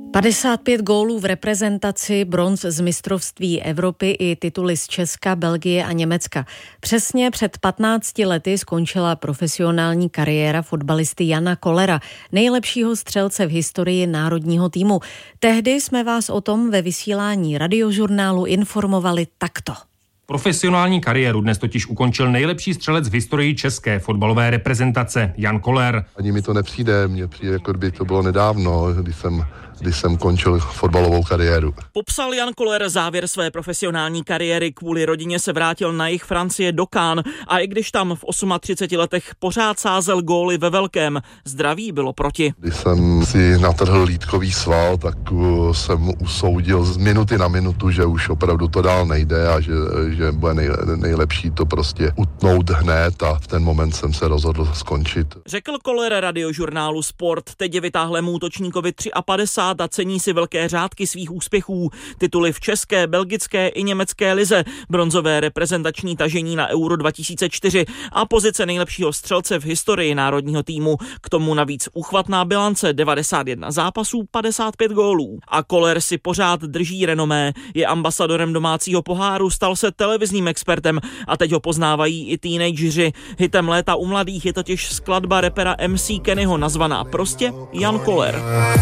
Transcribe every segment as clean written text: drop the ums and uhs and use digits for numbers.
55 gólů v reprezentaci, bronz z mistrovství Evropy i tituly z Česka, Belgie a Německa. Přesně před 15 lety skončila profesionální kariéra fotbalisty Jana Kollera, nejlepšího střelce v historii národního týmu. Tehdy jsme vás o tom ve vysílání Radiožurnálu informovali takto. Profesionální kariéru dnes totiž ukončil nejlepší střelec v historii české fotbalové reprezentace Jan Koller. Ani mi to nepřijde, mně přijde, jako by to bylo nedávno, když jsem končil fotbalovou kariéru. Popsal Jan Koller závěr své profesionální kariéry, kvůli rodině se vrátil na jih Francie do Cannes a i když tam v 38 letech pořád sázel góly ve velkém, zdraví bylo proti. Když jsem si natrhl lýtkový sval, tak jsem usoudil z minuty na minutu, že už opravdu to dál nejde a že bude nejlepší to prostě utnout hned a v ten moment jsem se rozhodl skončit. Řekl Koller Radiožurnálu Sport, teď je vytáhlemu útočníkovi 53 a cení si velké řádky svých úspěchů. Tituly v české, belgické i německé lize, bronzové reprezentační tažení na Euro 2004 a pozice nejlepšího střelce v historii národního týmu. K tomu navíc uchvatná bilance 91 zápasů, 55 gólů. A Koller si pořád drží renomé, je ambasadorem domácího poháru, stal se televizním expertem a teď ho poznávají i teenageři. Hitem léta u mladých je totiž skladba rapera MC Kennyho nazvaná prostě Jan Koller.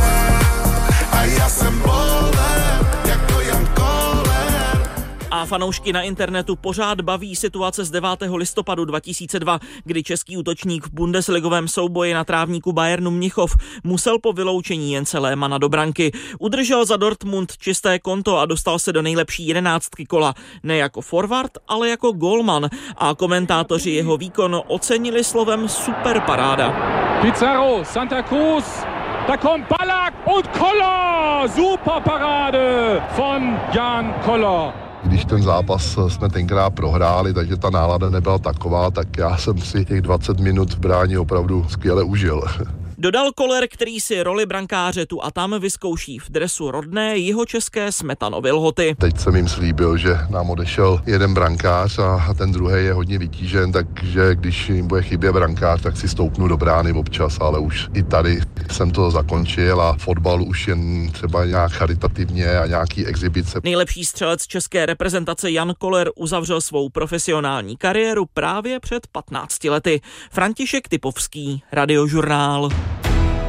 A já jsem bowler, jako Jan Koller. A fanoušky na internetu pořád baví situace z 9. listopadu 2002, kdy český útočník v bundesligovém souboji na trávníku Bayernu Mnichov musel po vyloučení Jence Lehmanna do branky. Udržel za Dortmund čisté konto a dostal se do nejlepší 11 kola. Ne jako forward, ale jako gólman. A komentátoři jeho výkon ocenili slovem superparáda. Pizarro, Santa Cruz. Da kommt Ballack und Koller! Super Parade von Jan Koller. Když ten zápas jsme tenkrát prohráli, takže ta nálada nebyla taková, tak já jsem si těch 20 minut v bráně opravdu skvěle užil. Dodal Koller, který si roli brankáře tu a tam vyzkouší v dresu rodné jihočeské Smetanovy Lhoty. Teď jsem jim slíbil, že nám odešel jeden brankář a ten druhý je hodně vytížen, takže když jim bude chybět brankář, tak si stoupnu do brány občas, ale už i tady jsem to zakončil a fotbal už jen třeba nějak charitativně a nějaký exibice. Nejlepší střelec české reprezentace Jan Koller uzavřel svou profesionální kariéru právě před 15 lety. František Typovský, Radiožurnál.